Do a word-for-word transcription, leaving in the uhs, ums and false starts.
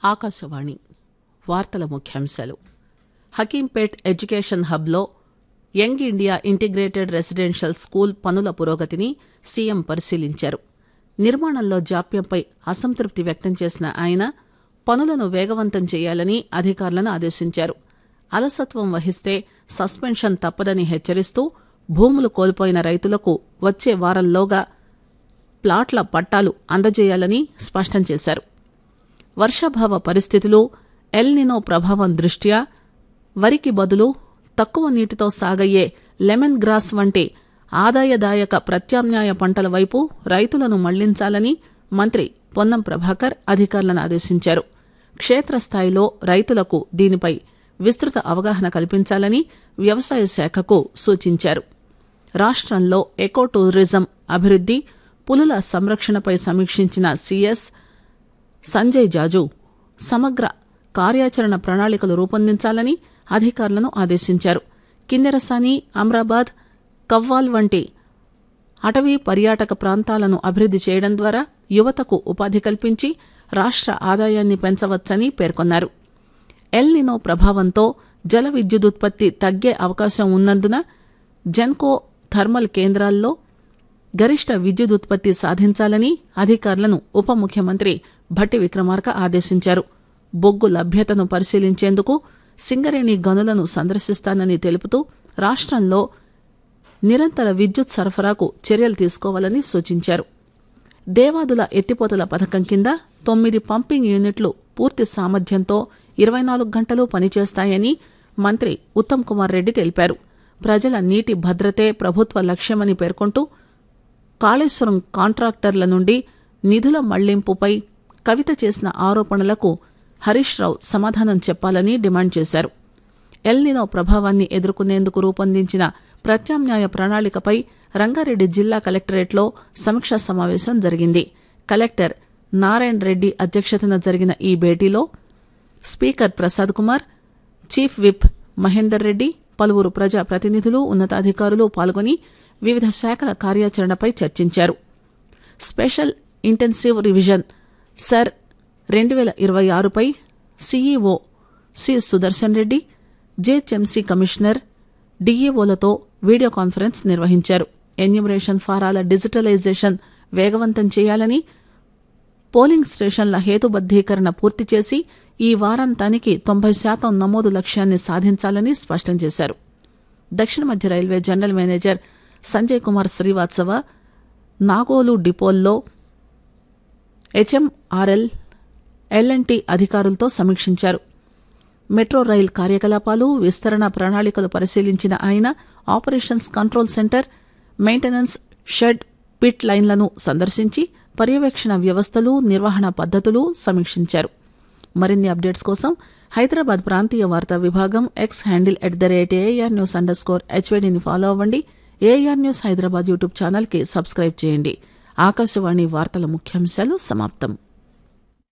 ఆకాశవాణి వార్తల ముఖ్యాంశాలు. Hakimpet education హబ్లో young India integrated residential school పనుల పురోగతిని సీఎం పరిశీలించారు. నిర్మాణంలో జాప్యంపై అసంతృప్తి వ్యక్తం చేసిన ఆయన పనులను వేగవంతం చేయాలని అధికారులను ఆదేశించారు. అలసత్వం వహిస్తే సస్పెన్షన్ తప్పదని హెచ్చరిస్తూ భూములు కోల్పోయిన రైతులకు వచ్చే వారంలోగా ప్లాట్ల పట్టాలు అందజేయాలని స్పష్టం చేశారు. వర్షాభావ పరిస్థితులు, ఎల్ నినో ప్రభావం దృష్ట్యా వరికి బదులు తక్కువ నీటితో సాగయ్యే లెమన్ గ్రాస్ వంటి ఆదాయదాయక ప్రత్యామ్నాయ పంటల వైపు రైతులను మళ్లించాలని మంత్రి పొన్నం ప్రభాకర్ అధికారులను ఆదేశించారు. క్షేత్రస్థాయిలో రైతులకు దీనిపై విస్తృత అవగాహన కల్పించాలని వ్యవసాయ శాఖకు సూచించారు. రాష్ట్రంలో ఎకో టూరిజం అభివృద్ది, పులుల సంరక్షణపై సమీక్షించిన సీఎస్ సంజయ్ జాజు సమగ్ర కార్యాచరణ ప్రణాళికలు రూపొందించాలని అధికారులను ఆదేశించారు. కిన్నెరసాని, అమ్రాబాద్, కవ్వాల్ వంటి అటవీ పర్యాటక ప్రాంతాలను అభివృద్ది చేయడం ద్వారా యువతకు ఉపాధి కల్పించి రాష్ట్ర ఆదాయాన్ని పెంచవచ్చని పేర్కొన్నారు. ఎల్ నినో ప్రభావంతో జల విద్యుదుత్పత్తి తగ్గే అవకాశం ఉన్నందున జెన్కో థర్మల్ కేంద్రాల్లో గరిష్ట విద్యుదుత్పత్తి సాధించాలని అధికారులను ఉప ముఖ్యమంత్రి భట్టి విక్రమార్క ఆదేశించారు. బొగ్గు లభ్యతను పరిశీలించేందుకు సింగరేణి గనులను సందర్శిస్తానని తెలుపుతూ రాష్ట్రంలో నిరంతర విద్యుత్ సరఫరాకు చర్యలు తీసుకోవాలని సూచించారు. దేవాదుల ఎత్తిపోతల పథకం కింద తొమ్మిది పంపింగ్ యూనిట్లు పూర్తి సామర్థ్యంతో ఇరవై నాలుగు గంటలు పనిచేస్తాయని మంత్రి ఉత్తమ్ కుమార్ రెడ్డి తెలిపారు. ప్రజల నీటి భద్రతే ప్రభుత్వ లక్ష్యమని పేర్కొంటూ కాళేశ్వరం కాంట్రాక్టర్ల నుండి నిధుల మళ్లింపుపై కవిత చేసిన ఆరోపణలకు హరీష్ రావు సమాధానం చెప్పాలని డిమాండ్ చేశారు. ఎల్ నినో ప్రభావాన్ని ఎదుర్కొనేందుకు రూపొందించిన ప్రత్యామ్నాయ ప్రణాళికపై రంగారెడ్డి జిల్లా కలెక్టరేట్లో సమీక్షా సమావేశం జరిగింది. కలెక్టర్ నారాయణ రెడ్డి అధ్యక్షతన జరిగిన ఈ భేటీలో speaker Prasad Kumar, chief whip Mahender Reddy, పలువురు ప్రజా ప్రతినిధులు, ఉన్నతాధికారులు పాల్గొని వివిధ శాఖల కార్యాచరణపై చర్చించారు. స్పెషల్ ఇంటెన్సివ్ రివిజన్ సర్ రెండు వేల ఇరవై ఆరుపై CEO C Sudarshan Reddy, GHMC commissioner, డీఈఓలతో video conference నిర్వహించారు. ఎన్యూమరేషన్ ఫారాల డిజిటలైజేషన్ వేగవంతం చేయాలని, పోలింగ్ స్టేషన్ల హేతుబద్దీకరణ పూర్తి చేసి ఈ వారాంతానికి తొంభై శాతం నమోదు లక్ష్యాన్ని సాధించాలని స్పష్టం చేశారు. దక్షిణ మధ్య railway general manager Sanjay Kumar Srivastava Nagole డిపోల్లో HMRL, L&T అధికారులతో సమీక్షించారు. మెట్రో రైల్ కార్యకలాపాలు, విస్తరణ ప్రణాళికలు పరిశీలించిన ఆయన operations control centre, maintenance shed, pit లైన్లను సందర్శించి పర్యవేక్షణ వ్యవస్థలు, నిర్వహణ పద్ధతులు సమీక్షించారు. మరిన్ని అప్డేట్స్ కోసం హైదరాబాద్ ప్రాంతీయ వార్తా విభాగం X handle at the rate AR news under score హెచ్వైడీని follow అవ్వండి. ఏఆర్ న్యూస్ హైదరాబాద్ యూట్యూబ్ ఛానల్కి సబ్స్క్రైబ్ చేయండి. ఆకాశవాణి వార్తల ముఖ్యాంశాలు సమాప్తం.